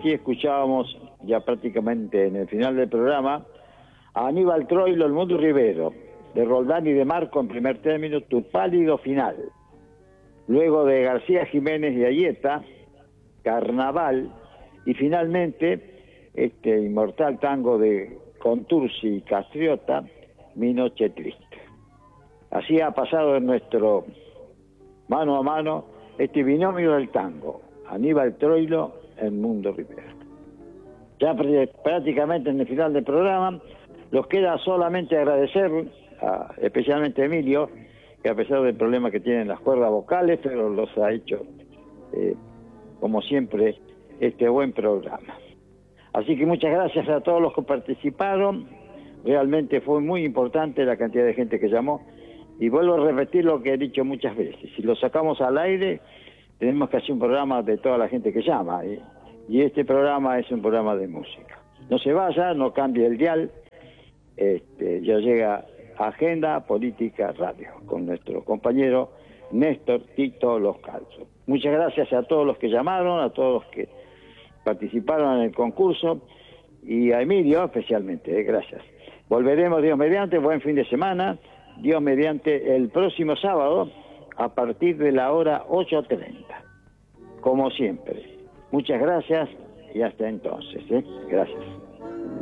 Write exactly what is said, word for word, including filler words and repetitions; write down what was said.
recién escuchábamos, ya prácticamente en el final del programa, a Aníbal Troilo, El Mundo Rivero, de Roldán y de Marco en primer término, Tu Pálido Final. Luego de García Jiménez y Ayeta, Carnaval, y finalmente este inmortal tango de Contursi y Castriota, Mi Noche Triste. Así ha pasado en nuestro mano a mano este binomio del tango, Aníbal Troilo, El Mundo Rivero. Ya prácticamente en el final del programa, nos queda solamente agradecer, a, especialmente a Emilio, que a pesar del problema que tienen las cuerdas vocales, pero los ha hecho, eh, como siempre, este buen programa. Así que muchas gracias a todos los que participaron. Realmente fue muy importante la cantidad de gente que llamó. Y vuelvo a repetir lo que he dicho muchas veces. Si lo sacamos al aire, tenemos que hacer un programa de toda la gente que llama. ¿eh? Y este programa es un programa de música. No se vaya, no cambie el dial. Este, ya llega Agenda Política Radio con nuestro compañero Néstor Tito Los Calzos. Muchas gracias a todos los que llamaron, a todos los que participaron en el concurso y a Emilio especialmente. ¿eh? Gracias. Volveremos, Dios mediante, buen fin de semana. Dios mediante, el próximo sábado a partir de la hora ocho treinta. Como siempre. Muchas gracias y hasta entonces. ¿eh? Gracias.